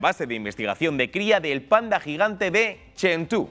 base de investigación de cría del panda gigante de Chengdu.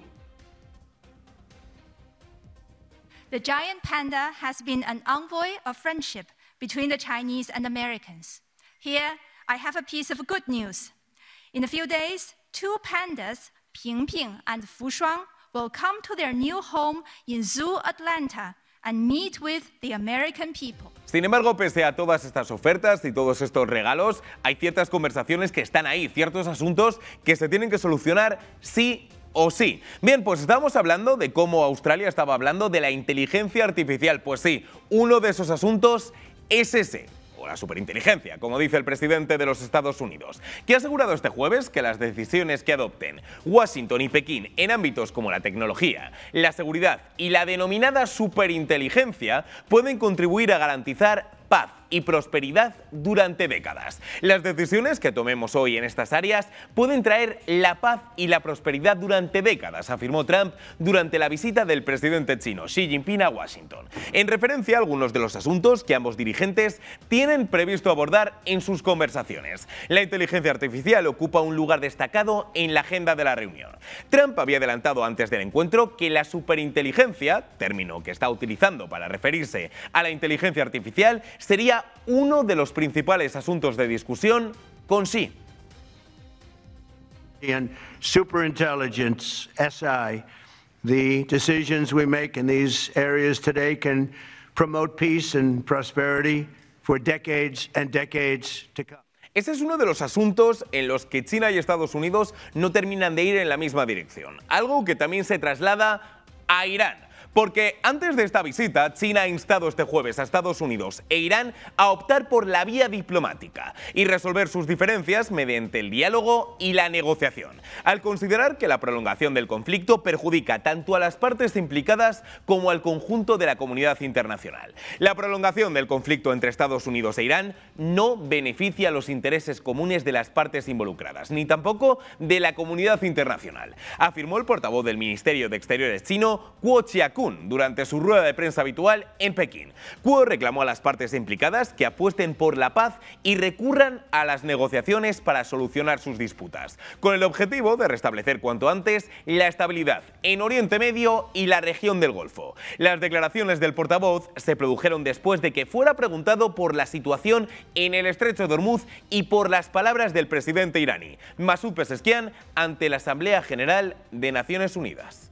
The giant panda has been an envoy of friendship between the Chinese and Americans. Here, I have a piece of good news. In a few days, two pandas, Pingping and Fushuang, will come to their new home in Zoo Atlanta and meet with the American people. Sin embargo, pese a todas estas ofertas y todos estos regalos, hay ciertas conversaciones que están ahí, ciertos asuntos que se tienen que solucionar sí o sí. Bien, pues estábamos hablando de cómo Australia estaba hablando de la inteligencia artificial. Pues sí, uno de esos asuntos es ese. O la superinteligencia, como dice el presidente de los Estados Unidos, que ha asegurado este jueves que las decisiones que adopten Washington y Pekín en ámbitos como la tecnología, la seguridad y la denominada superinteligencia pueden contribuir a garantizar paz y prosperidad durante décadas. Las decisiones que tomemos hoy en estas áreas pueden traer la paz y la prosperidad durante décadas, afirmó Trump durante la visita del presidente chino Xi Jinping a Washington, en referencia a algunos de los asuntos que ambos dirigentes tienen previsto abordar en sus conversaciones. La inteligencia artificial ocupa un lugar destacado en la agenda de la reunión. Trump había adelantado antes del encuentro que la superinteligencia, término que está utilizando para referirse a la inteligencia artificial, sería uno de los principales asuntos de discusión con Xi. And superintelligence, SI, the decisions we make in these areas today can promote peace and prosperity for decades and decades to come. Ese es uno de los asuntos en los que China y Estados Unidos no terminan de ir en la misma dirección, algo que también se traslada a Irán. Porque antes de esta visita, China ha instado este jueves a Estados Unidos e Irán a optar por la vía diplomática y resolver sus diferencias mediante el diálogo y la negociación, al considerar que la prolongación del conflicto perjudica tanto a las partes implicadas como al conjunto de la comunidad internacional. La prolongación del conflicto entre Estados Unidos e Irán no beneficia a los intereses comunes de las partes involucradas, ni tampoco de la comunidad internacional, afirmó el portavoz del Ministerio de Exteriores chino, Guo Jiakun, durante su rueda de prensa habitual en Pekín. Guo reclamó a las partes implicadas que apuesten por la paz y recurran a las negociaciones para solucionar sus disputas, con el objetivo de restablecer cuanto antes la estabilidad en Oriente Medio y la región del Golfo. Las declaraciones del portavoz se produjeron después de que fuera preguntado por la situación en el Estrecho de Hormuz y por las palabras del presidente iraní, Masoud Pezeshkian, ante la Asamblea General de Naciones Unidas.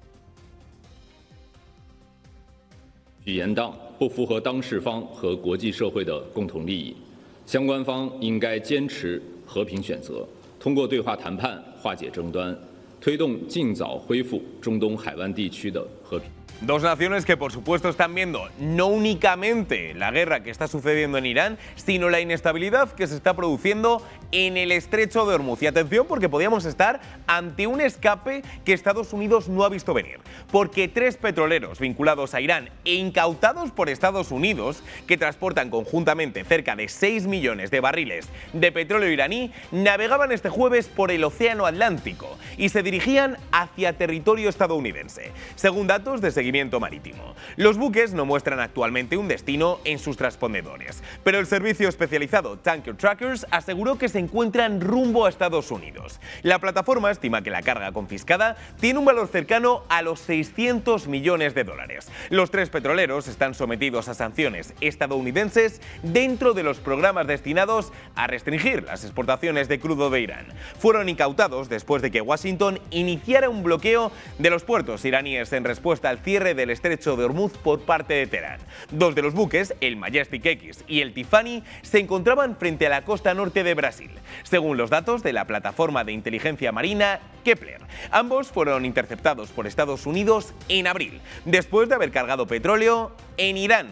语言当不符合当事方和国际社会的共同利益，相关方应该坚持和平选择，通过对话谈判化解争端，推动尽早恢复中东海湾地区的和平。 Dos naciones que por supuesto están viendo no únicamente la guerra que está sucediendo en Irán, sino la inestabilidad que se está produciendo en el Estrecho de Hormuz. Y atención, porque podríamos estar ante un escape que Estados Unidos no ha visto venir. Porque 3 petroleros vinculados a Irán e incautados por Estados Unidos, que transportan conjuntamente cerca de 6 millones de barriles de petróleo iraní, navegaban este jueves por el Océano Atlántico y se dirigían hacia territorio estadounidense, según datos de seguimiento marítimo. Los buques no muestran actualmente un destino en sus transpondedores, pero el servicio especializado Tanker Trackers aseguró que se encuentran rumbo a Estados Unidos. La plataforma estima que la carga confiscada tiene un valor cercano a los 600 millones de dólares. Los 3 petroleros están sometidos a sanciones estadounidenses dentro de los programas destinados a restringir las exportaciones de crudo de Irán. Fueron incautados después de que Washington iniciara un bloqueo de los puertos iraníes en respuesta al cierre del Estrecho de Hormuz por parte de Teherán. 2 de los buques, el Majestic X y el Tiffany, se encontraban frente a la costa norte de Brasil, según los datos de la plataforma de inteligencia marina Kepler. Ambos fueron interceptados por Estados Unidos en abril, después de haber cargado petróleo en Irán.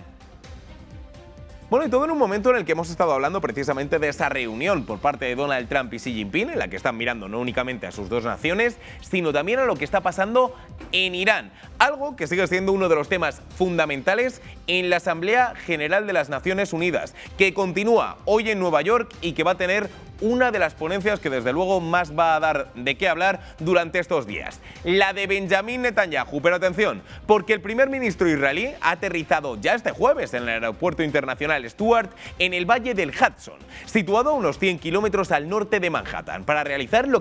Bueno, y todo en un momento en el que hemos estado hablando precisamente de esa reunión por parte de Donald Trump y Xi Jinping, en la que están mirando no únicamente a sus dos naciones, sino también a lo que está pasando en Irán. Algo que sigue siendo uno de los temas fundamentales en la Asamblea General de las Naciones Unidas, que continúa hoy en Nueva York y que va a tener una de las ponencias que desde luego más va a dar de qué hablar durante estos días, la de Benjamin Netanyahu. Pero atención, porque el primer ministro israelí ha aterrizado ya este jueves en el aeropuerto internacional Stuart en el Valle del Hudson, situado a unos 100 kilómetros al norte de Manhattan, para realizar lo